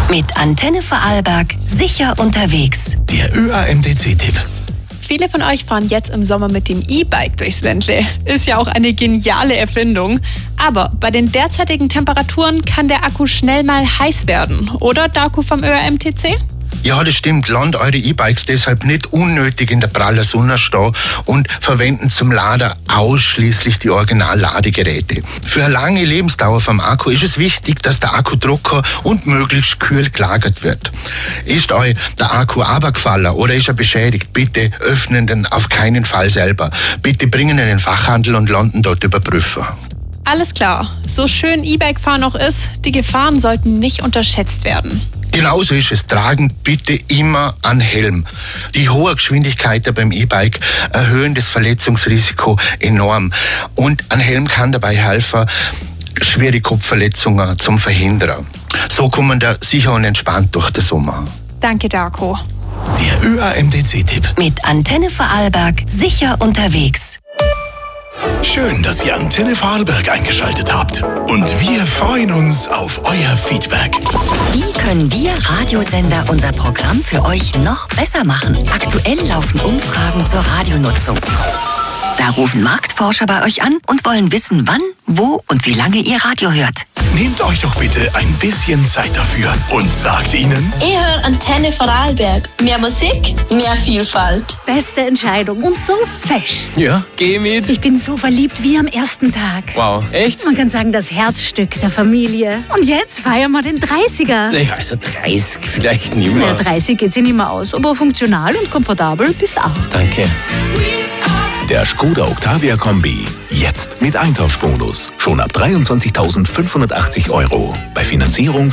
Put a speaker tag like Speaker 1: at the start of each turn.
Speaker 1: Mit Antenne Vorarlberg sicher unterwegs.
Speaker 2: Der ÖAMTC-Tipp.
Speaker 3: Viele von euch fahren jetzt im Sommer mit dem E-Bike durchs Ländle. Ist ja auch eine geniale Erfindung. Aber bei den derzeitigen Temperaturen kann der Akku schnell mal heiß werden. Oder, Darko vom ÖAMTC?
Speaker 4: Ja, das stimmt. Lasst eure E-Bikes deshalb nicht unnötig in der prallen Sonne stehen und verwenden zum Laden ausschließlich die Original-Ladegeräte. Für eine lange Lebensdauer vom Akku ist es wichtig, dass der Akku trocken und möglichst kühl gelagert wird. Ist euch der Akku runtergefallen oder ist er beschädigt, bitte öffnen den auf keinen Fall selber. Bitte bringen ihn in den Fachhandel und landen dort überprüfen.
Speaker 3: Alles klar. So schön E-Bike-Fahren auch ist, die Gefahren sollten nicht unterschätzt werden.
Speaker 4: Genauso ist es. Tragen bitte immer einen Helm. Die hohe Geschwindigkeiten beim E-Bike erhöhen das Verletzungsrisiko enorm. Und ein Helm kann dabei helfen, schwere Kopfverletzungen zu verhindern. So kommen wir sicher und entspannt durch den Sommer.
Speaker 3: Danke, Darko.
Speaker 2: Der ÖAMTC-Tipp.
Speaker 1: Mit Antenne Vorarlberg sicher unterwegs.
Speaker 2: Schön, dass ihr Antenne Vorarlberg eingeschaltet habt. Und wir freuen uns auf euer Feedback.
Speaker 1: Wie können wir Radiosender unser Programm für euch noch besser machen? Aktuell laufen Umfragen zur Radionutzung. Da rufen Marktforscher bei euch an und wollen wissen, wann, wo und wie lange ihr Radio hört.
Speaker 2: Nehmt euch doch bitte ein bisschen Zeit dafür und sagt ihnen:
Speaker 5: Ich höre Antenne Vorarlberg. Mehr Musik, mehr Vielfalt.
Speaker 6: Beste Entscheidung und so fesch.
Speaker 7: Ja, geh mit.
Speaker 6: Ich bin so verliebt wie am ersten Tag.
Speaker 7: Wow, echt?
Speaker 6: Man kann sagen, das Herzstück der Familie. Und jetzt feiern wir den 30er.
Speaker 7: Naja, also 30 vielleicht nicht mehr.
Speaker 6: Ja, 30 geht sich nicht mehr aus, aber funktional und komfortabel bist auch.
Speaker 7: Danke.
Speaker 2: Der Skoda Octavia Kombi. Jetzt mit Eintauschbonus. Schon ab 23.580 €. Bei Finanzierung